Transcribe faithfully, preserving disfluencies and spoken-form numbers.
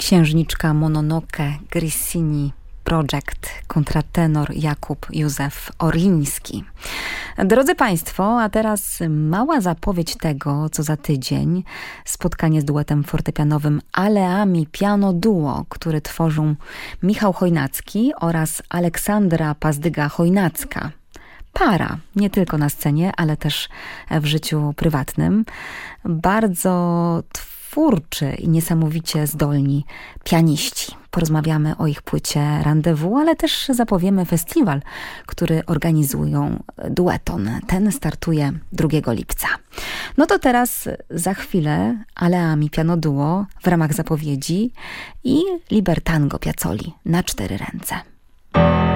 Księżniczka Mononoke Grissini Project, kontratenor Jakub Józef Orliński. Drodzy Państwo, a teraz mała zapowiedź tego, co za tydzień. Spotkanie z duetem fortepianowym Aleami Piano Duo, który tworzą Michał Chojnacki oraz Aleksandra Pazdyga-Chojnacka. Para, nie tylko na scenie, ale też w życiu prywatnym. Bardzo twórczy i niesamowicie zdolni pianiści. Porozmawiamy o ich płycie Rendezvous, ale też zapowiemy festiwal, który organizują Dueton. Ten startuje drugiego lipca. No to teraz za chwilę Aleami Piano Duo w ramach zapowiedzi i Libertango Piazzoli na cztery ręce.